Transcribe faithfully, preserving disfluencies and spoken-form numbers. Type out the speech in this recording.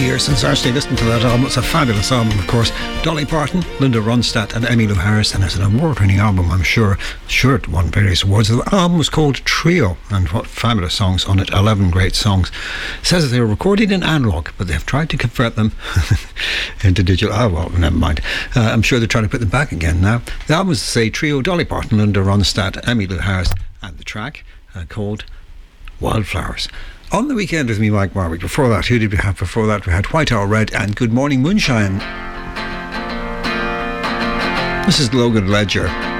years since I actually listened to that album. It's a fabulous album, of course. Dolly Parton, Linda Ronstadt and Emmylou Harris, and it's an award-winning album, I'm sure. Sure, it won various awards. The album was called Trio, and what fabulous songs on it, eleven great songs. It says that they were recorded in analogue, but they've tried to convert them into digital. Oh, well, never mind. Uh, I'm sure they're trying to put them back again now. The album was, say, Trio, Dolly Parton, Linda Ronstadt, Emmylou Harris, and the track uh, called Wildflowers. On the Weekend with me, Mike Warwick. Before that, who did we have before that? We had White Owl Red and Good Morning Moonshine. This is Logan Ledger.